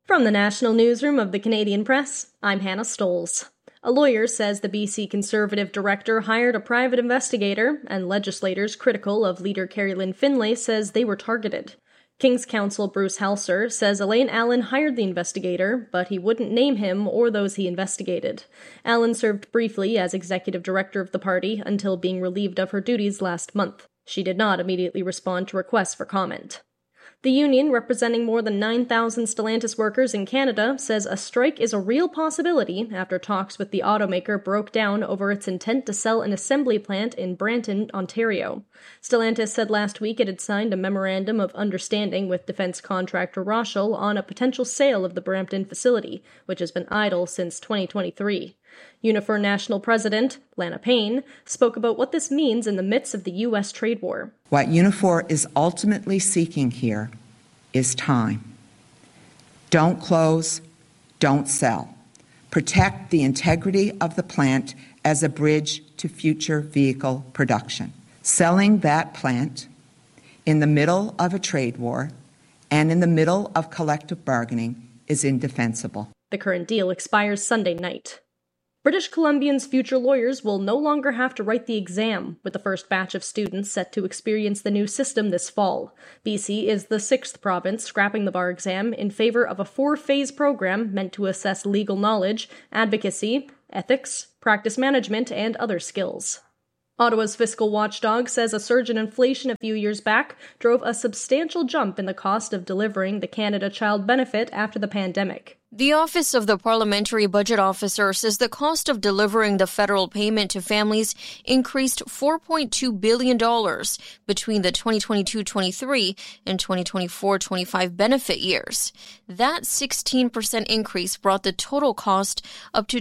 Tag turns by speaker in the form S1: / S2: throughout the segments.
S1: From the National Newsroom of the Canadian Press, I'm Hannah Stoles. A lawyer says the BC Conservative director hired a private investigator, and legislators critical of leader Carrie Lynn Finlay says they were targeted. King's Counsel Bruce Helser says Elaine Allen hired the investigator, but he wouldn't name him or those he investigated. Allen served briefly as executive director of the party until being relieved of her duties last month. She did not immediately respond to requests for comment. The union, representing more than 9,000 Stellantis workers in Canada, says a strike is a real possibility after talks with the automaker broke down over its intent to sell an assembly plant in Brampton, Ontario. Stellantis said last week it had signed a memorandum of understanding with defense contractor Roshel on a potential sale of the Brampton facility, which has been idle since 2023. Unifor National President, Lana Payne, spoke about what this means in the midst of the U.S. trade war.
S2: What Unifor is ultimately seeking here is time. Don't close, don't sell. Protect the integrity of the plant as a bridge to future vehicle production. Selling that plant in the middle of a trade war and in the middle of collective bargaining is indefensible.
S1: The current deal expires Sunday night. British Columbians' future lawyers will no longer have to write the exam, with the first batch of students set to experience the new system this fall. BC is the 6th province scrapping the bar exam in favor of a 4-phase program meant to assess legal knowledge, advocacy, ethics, practice management, and other skills. Ottawa's fiscal watchdog says a surge in inflation a few years back drove a substantial jump in the cost of delivering the Canada Child Benefit after the pandemic.
S3: The Office of the Parliamentary Budget Officer says the cost of delivering the federal payment to families increased $4.2 billion between the 2022-23 and 2024-25 benefit years. That 16% increase brought the total cost up to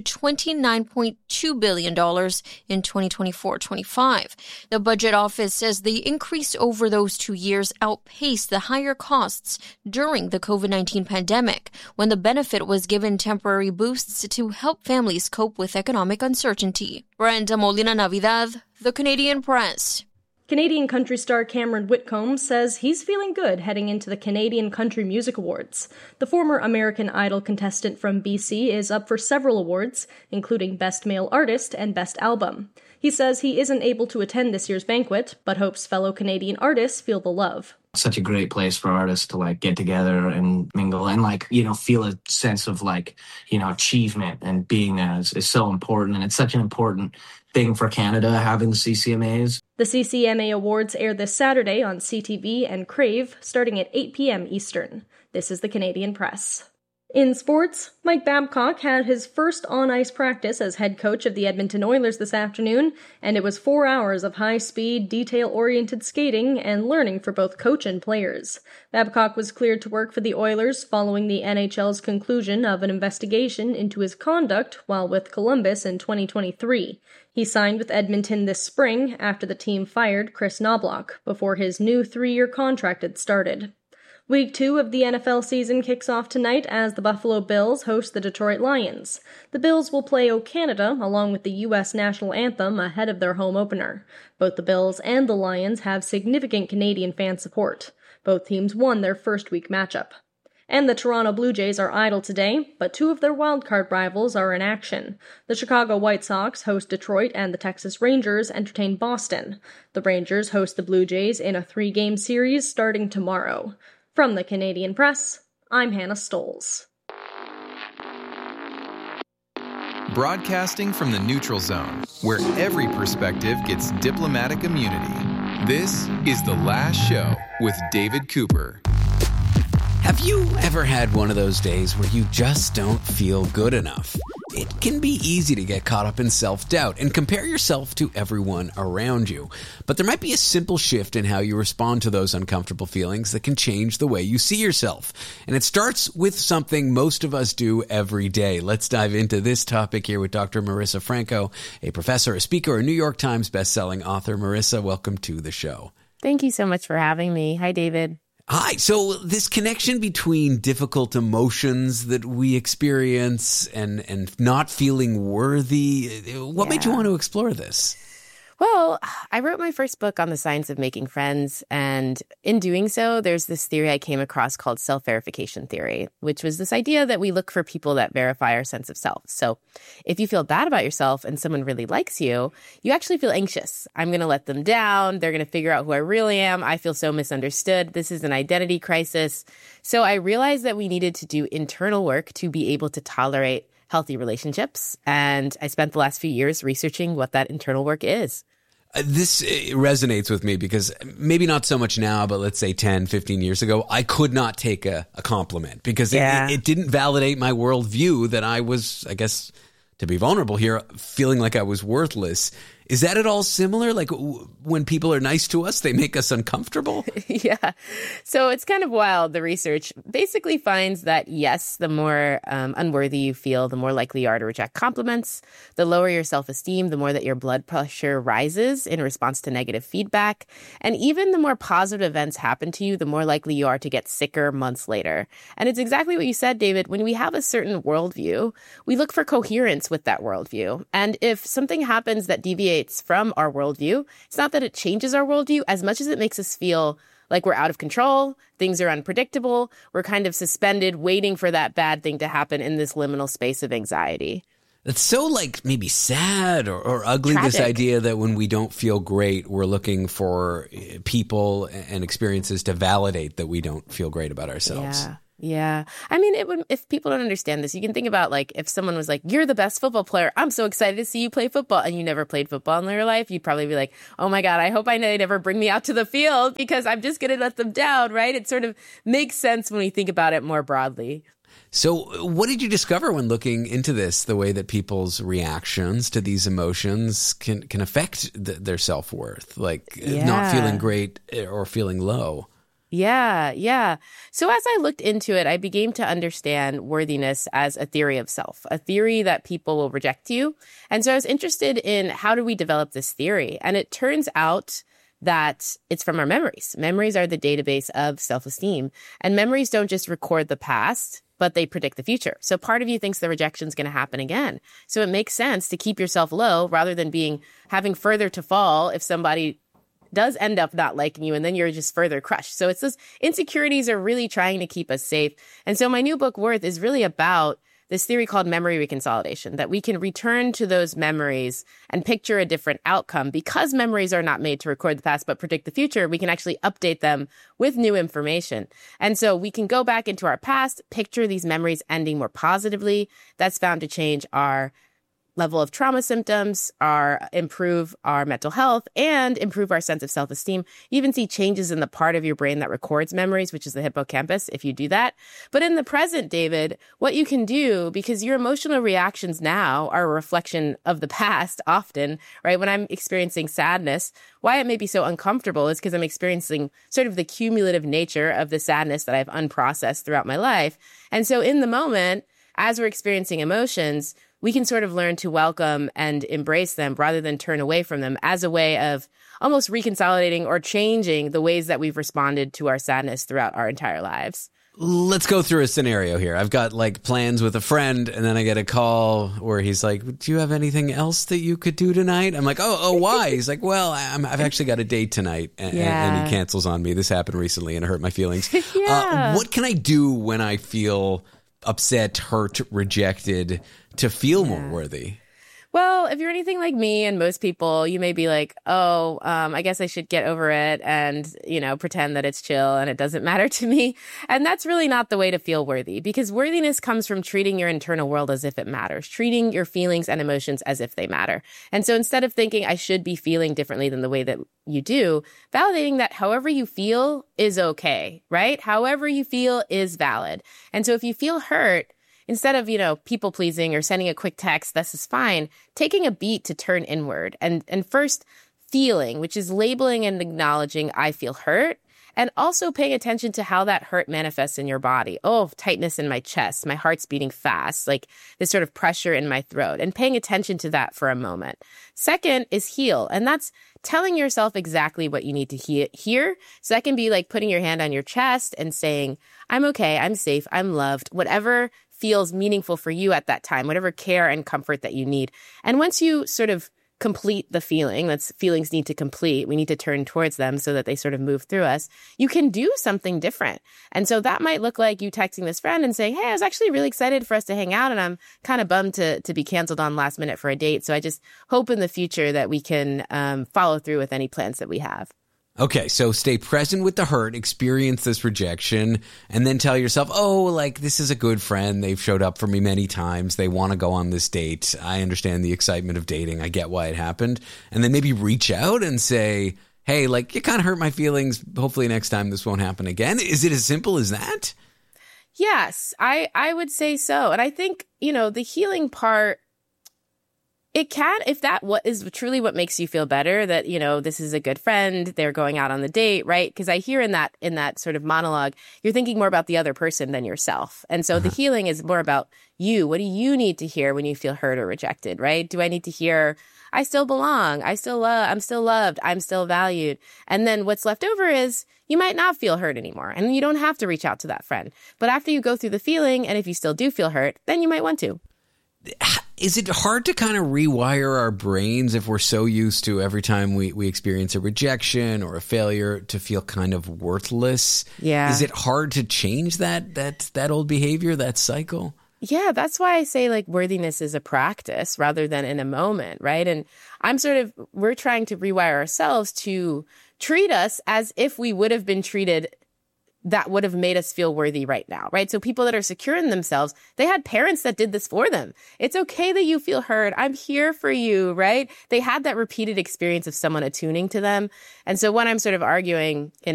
S3: $29.2 billion in 2024-25. The Budget Office says the increase over those 2 years outpaced the higher costs during the COVID-19 pandemic, when the benefit was given temporary boosts to help families cope with economic uncertainty. Brenda Molina Navidad, The Canadian Press.
S1: Canadian country star Cameron Whitcomb says he's feeling good heading into the Canadian Country Music Awards. The former American Idol contestant from BC is up for several awards, including Best Male Artist and Best Album. He says he isn't able to attend this year's banquet, but hopes fellow Canadian artists feel the love.
S4: Such a great place for artists to get together and mingle and feel a sense of achievement and being there is so important. And it's such an important thing for Canada having the CCMAs.
S1: The CCMA Awards air this Saturday on CTV and Crave starting at 8 p.m. Eastern. This is the Canadian Press. In sports, Mike Babcock had his first on-ice practice as head coach of the Edmonton Oilers this afternoon, and it was 4 hours of high-speed, detail-oriented skating and learning for both coach and players. Babcock was cleared to work for the Oilers following the NHL's conclusion of an investigation into his conduct while with Columbus in 2023. He signed with Edmonton this spring after the team fired Chris Knobloch before his new 3-year contract had started. Week 2 of the NFL season kicks off tonight as the Buffalo Bills host the Detroit Lions. The Bills will play O Canada along with the U.S. national anthem ahead of their home opener. Both the Bills and the Lions have significant Canadian fan support. Both teams won their first week matchup. And the Toronto Blue Jays are idle today, but 2 of their wildcard rivals are in action. The Chicago White Sox host Detroit and the Texas Rangers entertain Boston. The Rangers host the Blue Jays in a 3-game series starting tomorrow. From the Canadian Press, I'm Hannah Stoles.
S5: Broadcasting from the neutral zone, where every perspective gets diplomatic immunity. This is The Last Show with David Cooper.
S6: Have you ever had one of those days where you just don't feel good enough? It can be easy to get caught up in self-doubt and compare yourself to everyone around you. But there might be a simple shift in how you respond to those uncomfortable feelings that can change the way you see yourself. And it starts with something most of us do every day. Let's dive into this topic here with Dr. Marissa Franco, a professor, a speaker, a New York Times bestselling author. Marissa, welcome to the show.
S7: Thank you so much for having me. Hi, David.
S6: Hi. So this connection between difficult emotions that we experience and not feeling worthy, what made you want to explore this?
S7: Well, I wrote my first book on the science of making friends. And in doing so, there's this theory I came across called self-verification theory, which was this idea that we look for people that verify our sense of self. So if you feel bad about yourself and someone really likes you, you actually feel anxious. I'm going to let them down. They're going to figure out who I really am. I feel so misunderstood. This is an identity crisis. So I realized that we needed to do internal work to be able to tolerate healthy relationships. And I spent the last few years researching what that internal work is.
S6: This resonates with me because maybe not so much now, but let's say 10, 15 years ago, I could not take a compliment because it didn't validate my worldview that I was, I guess, to be vulnerable here, feeling like I was worthless. Is that at all similar? Like when people are nice to us, they make us uncomfortable?
S7: Yeah. So it's kind of wild. The research basically finds that, yes, the more unworthy you feel, the more likely you are to reject compliments. The lower your self-esteem, the more that your blood pressure rises in response to negative feedback. And even the more positive events happen to you, the more likely you are to get sicker months later. And it's exactly what you said, David. When we have a certain worldview, we look for coherence with that worldview. And if something happens that deviates from our worldview, it's not that it changes our worldview as much as it makes us feel like we're out of control, things are unpredictable, we're kind of suspended waiting for that bad thing to happen in this liminal space of anxiety.
S6: It's so like maybe sad or ugly,
S7: Tragic.
S6: This idea that when we don't feel great, we're looking for people and experiences to validate that we don't feel great about ourselves.
S7: Yeah. I mean, if people don't understand this, you can think about like if someone was like, you're the best football player. I'm so excited to see you play football. And you never played football in your life. You'd probably be like, oh my God, I hope they never bring me out to the field because I'm just going to let them down, right? It sort of makes sense when we think about it more broadly.
S6: So what did you discover when looking into this, the way that people's reactions to these emotions can affect their self-worth, like not feeling great or feeling low?
S7: Yeah. So as I looked into it, I began to understand worthiness as a theory of self, a theory that people will reject you. And so I was interested in how do we develop this theory? And it turns out that it's from our memories. Memories are the database of self-esteem. And memories don't just record the past, but they predict the future. So part of you thinks the rejection is going to happen again. So it makes sense to keep yourself low rather than having further to fall if somebody does end up not liking you, and then you're just further crushed. So it's those insecurities are really trying to keep us safe. And so my new book, Worth, is really about this theory called memory reconsolidation, that we can return to those memories and picture a different outcome. Because memories are not made to record the past but predict the future, we can actually update them with new information. And so we can go back into our past, picture these memories ending more positively. That's found to change our level of trauma symptoms, improve our mental health, and improve our sense of self-esteem. You even see changes in the part of your brain that records memories, which is the hippocampus, if you do that. But in the present, David, what you can do, because your emotional reactions now are a reflection of the past often, right? When I'm experiencing sadness, why it may be so uncomfortable is because I'm experiencing sort of the cumulative nature of the sadness that I've unprocessed throughout my life. And so in the moment, as we're experiencing emotions, we can sort of learn to welcome and embrace them rather than turn away from them as a way of almost reconsolidating or changing the ways that we've responded to our sadness throughout our entire lives.
S6: Let's go through a scenario here. I've got like plans with a friend, and then I get a call where he's like, do you have anything else that you could do tonight? I'm like, oh, why? He's like, well, I've actually got a date tonight, and he cancels on me. This happened recently, and it hurt my feelings. What can I do when I feel upset, hurt, rejected to feel more worthy?
S7: Well, if you're anything like me and most people, you may be like, I guess I should get over it and, pretend that it's chill and it doesn't matter to me. And that's really not the way to feel worthy, because worthiness comes from treating your internal world as if it matters, treating your feelings and emotions as if they matter. And so instead of thinking I should be feeling differently than the way that you do, validating that however you feel is okay, right? However you feel is valid. And so if you feel hurt, instead of, people pleasing or sending a quick text, this is fine, taking a beat to turn inward and first feeling, which is labeling and acknowledging I feel hurt, and also paying attention to how that hurt manifests in your body. Oh, tightness in my chest, my heart's beating fast, like this sort of pressure in my throat, and paying attention to that for a moment. Second is heal, and that's telling yourself exactly what you need to hear. So that can be like putting your hand on your chest and saying, I'm okay, I'm safe, I'm loved, whatever feels meaningful for you at that time, whatever care and comfort that you need. And once you sort of complete the feeling. That's feelings need to complete. We need to turn towards them so that they sort of move through us. You can do something different. And so that might look like you texting this friend and saying, hey, I was actually really excited for us to hang out, and I'm kind of bummed to be canceled on last minute for a date. So I just hope in the future that we can follow through with any plans that we have.
S6: Okay, so stay present with the hurt, experience this rejection, and then tell yourself, oh, like, this is a good friend. They've showed up for me many times. They want to go on this date. I understand the excitement of dating. I get why it happened. And then maybe reach out and say, hey, like, you kind of hurt my feelings. Hopefully next time this won't happen again. Is it as simple as that?
S7: Yes, I would say so. And I think, the healing part, it can, if that is truly what makes you feel better, that, this is a good friend, they're going out on the date, right? Because I hear in that sort of monologue, you're thinking more about the other person than yourself. And so the healing is more about you. What do you need to hear when you feel hurt or rejected, right? Do I need to hear, I still belong, I'm still loved, I'm still valued? And then what's left over is you might not feel hurt anymore, and you don't have to reach out to that friend. But after you go through the feeling, and if you still do feel hurt, then you might want to.
S6: Is it hard to kind of rewire our brains if we're so used to every time we experience a rejection or a failure to feel kind of worthless?
S7: Yeah.
S6: Is it hard to change that old behavior, that cycle?
S7: Yeah, that's why I say like worthiness is a practice rather than in a moment, right? And we're trying to rewire ourselves to treat us as if we would have been treated that would have made us feel worthy right now, right? So people that are secure in themselves, they had parents that did this for them. It's okay that you feel heard. I'm here for you, right? They had that repeated experience of someone attuning to them. And so what I'm sort of arguing in